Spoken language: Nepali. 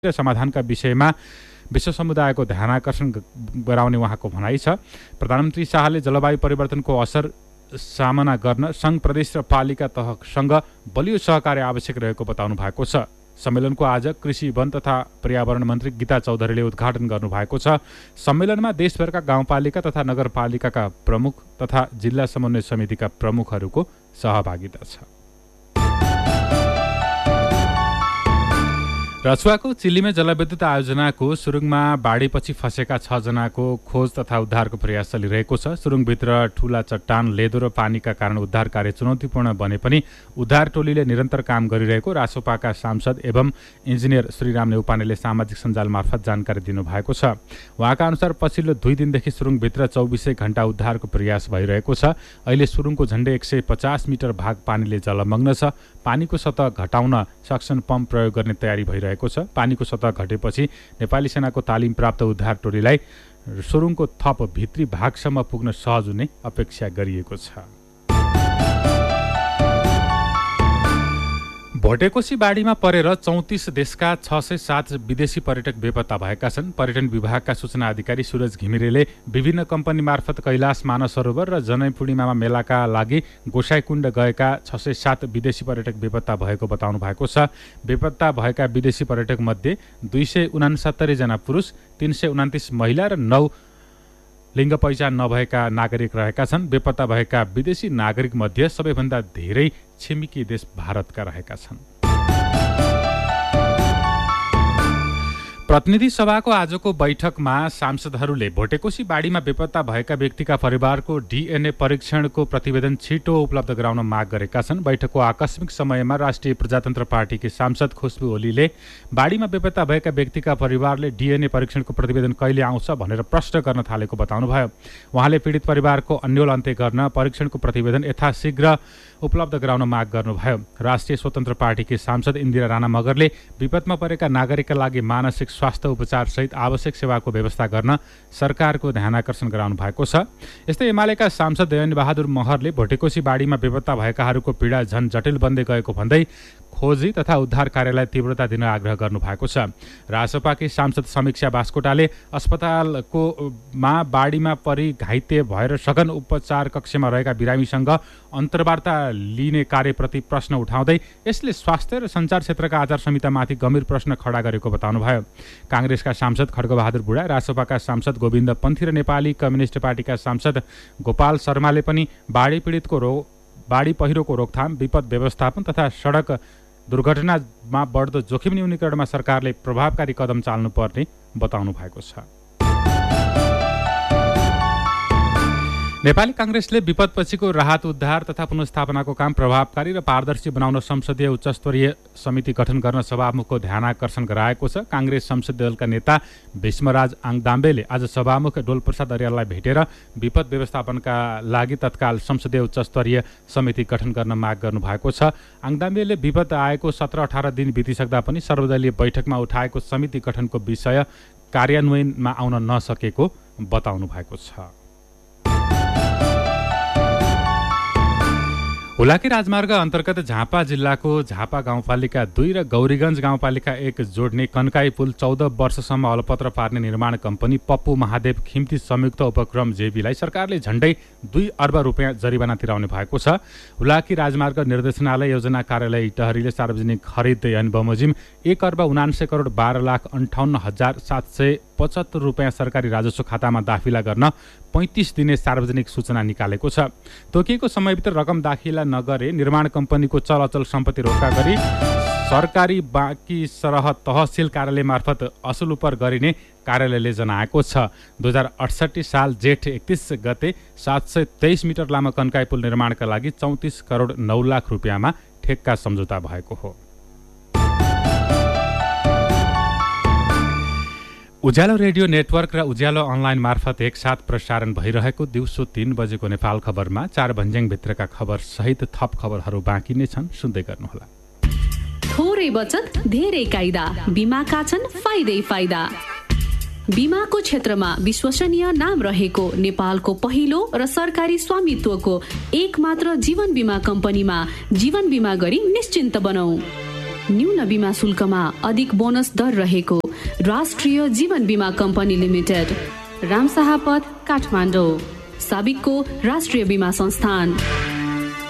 र समाधानका विषयमा विश्व समुदायको ध्यानाकर्षण गराउने उहाँको भनाइ छ। प्रधानमन्त्री शाहले जलवायु परिवर्तनको असर सामना गर्न सङ्घ प्रदेश र पालिका तहसँग बलियो सहकार्य आवश्यक रहेको बताउनु भएको छ। सम्मेलनको आज कृषि वन तथा पर्यावरण मन्त्री गीता चौधरीले उद्घाटन गर्नुभएको छ। सम्मेलनमा देशभरका गाउँपालिका तथा नगरपालिकाका प्रमुख तथा जिल्ला समन्वय समितिका प्रमुखहरूको सहभागिता छ। रसुवाको चिल्लीमा जलविद्युत आयोजनाको सुरुङमा बाढीपछि फँसेका 6 जनाको खोज तथा उद्धारको प्रयास चलिरहेको छ। सुरुङभित्र ठूला चट्टान, लेदो र पानीका कारण उद्धार कार्य चुनौतीपूर्ण बने पनि उद्धार टोलीले निरन्तर काम गरिरहेको रासोपाका सांसद एवं इन्जिनियर श्रीराम नेउपानेले सामाजिक सञ्जाल मार्फत जानकारी दिनुभएको छ। उहाँका अनुसार पछिल्लो 2 दिनदेखि सुरुङभित्र 24 घण्टा उद्धारको प्रयास भइरहेको छ। अहिले सुरुङको झण्डै 150 मिटर भाग पानीले जलमग्न छ। पानीको सतह घटाउन सक्सन पम्प प्रयोग गर्ने तयारी भइरहेको छ। पानीको सतह घटेपछि नेपाली सेनाको तालिम प्राप्त उद्धार टोलीलाई सुरुङको थप भित्री भागसम्म पुग्न सहज हुने अपेक्षा गरिएको छ। भोटेकोशी बाढीमा परेर 34 देशका 607 विदेशी पर्यटक बेपत्ता भएका छन्। पर्यटन विभागका सूचना अधिकारी सूरज घिमिरेले विभिन्न कम्पनी मार्फत कैलाश मानसरोवर र जनै पूर्णिमामा मेलाका लागि गोसाइकुण्ड गएका 607 विदेशी पर्यटक बेपत्ता भएको बताउनु भएको छ। बेपत्ता भएका विदेशी पर्यटक मध्ये 269 जना पुरुष, 329 महिला र 9 लिङ्ग पहिचान नभएका नागरिक रहेका छन्। बेपत्ता भएका विदेशी नागरिक मध्ये सबैभन्दा धेरै छिमेकी देश भारतका रहेका छन्। प्रतिनिधि सभाको आजको बैठकमा सांसदहरूले भोटेकोशी बाढीमा बेपत्ता भएका व्यक्तिका परिवारको DNA परीक्षणको प्रतिवेदन छिटो उपलब्ध गराउन माग गरेका छन्। बैठकको आकस्मिक समयमा राष्ट्रिय प्रजातन्त्र पार्टीकी सांसद खुशबु ओलीले बाढीमा बेपत्ता भएका व्यक्तिका परिवारले DNA परीक्षणको प्रतिवेदन कहिले आउँछ भनेर प्रश्न गर्न थालेको बताउनुभयो। उहाँले पीडित परिवारको अन्यल अन्त्य गर्न परीक्षणको प्रतिवेदन यथाशीघ्र उपलब्ध गराउन माग गर्नुभयो। राष्ट्रिय स्वतन्त्र पार्टीकी सांसद इन्दिरा राणा मगरले विपदमा परेका नागरिकका लागि मानसिक स्वास्थ्य उपचार सहित आवश्यक सेवाको व्यवस्था गर्न सरकारको ध्यानाकर्षण गराउनु भएको छ। यस्तै एमालेका सांसद दयन बहादुर महरले भोटेकोशी बाढीमा बेपत्ता भएकाहरूको पीडा झन जटिल बन्दै गएको भन्दै खोजी तथा उद्धार कार्यलाई तीव्रता दिन आग्रह गर्नुभएको छ। रासपाकी सांसद समीक्षा बास्कोटाले अस्पतालको बाढीमा परि घाइते भएर सघन उपचार कक्षमा रहेका बिरामीसँग अन्तर्वार्ता लिने कार्यप्रति प्रश्न उठाउँदै यसले स्वास्थ्य र सञ्चार क्षेत्रका आचार संहितामाथि गम्भीर प्रश्न खडा गरेको बताउनुभयो। काङ्ग्रेसका सांसद खड्गबहादुर बुढा, रासपाका सांसद गोविन्द पन्थी र नेपाली कम्युनिस्ट पार्टीका सांसद गोपाल शर्माले पनि बाढी पहिरोको रोकथाम, विपद व्यवस्थापन तथा सडक दुर्घटनामा बढ्दो जोखिम न्यूनीकरणमा सरकारले प्रभावकारी कदम चाल्नुपर्ने बताउनु भएको छ। नेपाली काङ्ग्रेसले विपदपछिको राहत उद्धार तथा पुनर्स्थापनाको काम प्रभावकारी र पारदर्शी बनाउन संसदीय उच्चस्तरीय समिति गठन गर्न सभामुखको ध्यानाकर्षण गराएको छ। काङ्ग्रेस संसदीय दलका नेता भीष्मराज आङदाम्बेले आज सभामुख डोलप्रसाद अर्याललाई भेटेर विपद व्यवस्थापनका लागि तत्काल संसदीय उच्चस्तरीय समिति गठन गर्न माग गर्नुभएको छ। आङदाम्बेले विपद आएको 17-18 दिन बितिसक्दा पनि सर्वदलीय बैठकमा उठाएको समिति गठनको विषय कार्यान्वयनमा आउन नसकेको बताउनु भएको छ। हुलाकी राजमार्ग अन्तर्गत झापा जिल्लाको झापा गाउँपालिका 2 र गौरीगञ्ज गाउँपालिका 1 जोड्ने कन्काई पुल 14 वर्षसम्म अलपत्र पार्ने निर्माण कम्पनी पप्पू महादेव खिम्ती संयुक्त उपक्रम जेबीलाई सरकारले झण्डै 2 अर्ब रुपियाँ जरिवाना तिराउने भएको छ। हुलाकी राजमार्ग निर्देशनालय योजना कार्यालय इटहरीले सार्वजनिक खरिद ऐन बमोजिम 1 अर्ब 79 करोड 12,58,775 रुपियाँ सरकारी राजस्व खातामा दाखिला गर्न 35 दिने सार्वजनिक सूचना निकालेको छ। तोकिएको समयभित्र रकम दाखिला नगरे निर्माण कम्पनीको चल अचल सम्पत्ति रोका गरी सरकारी बाँकी सरह तहसिल कार्यालय मार्फत असुल उपर गरिने कार्यालयले जनाएको छ। 2068 साल जेठ 31 गते 723 मिटर लामो कन्काई पुल निर्माणका लागि 34 करोड 9 लाख रुपियाँमा ठेक्का सम्झौता भएको हो। उज्यालो रेडियो नेटवर्क र उज्यालो अनलाइन मार्फत एकसाथ प्रसारण भइरहेको दिउँसो 3 बजेको नेपाल खबरमा 4 भन्ज्याङभित्रका खबर सहित थप खबरहरू बाँकी नै छन्, सुन्दै गर्नुहोला। थोरै बचत धेरै कायदा, बीमाका छन् फाइदै फाइदा। बीमाको क्षेत्रमा विश्वसनीय नाम रहेको नेपालको पहिलो र सरकारी स्वामित्वको एकमात्र जीवन बीमा कम्पनीमा जीवन बीमा गरी निश्चिन्त बनौं। न्यून बीमा शुल्कमा अधिक बोनस दर रहेको राष्ट्रिय जीवन बीमा कम्पनी लिमिटेड, रामशाह पथ, काठमाडौँ। साबिकको राष्ट्रिय बीमा संस्थान।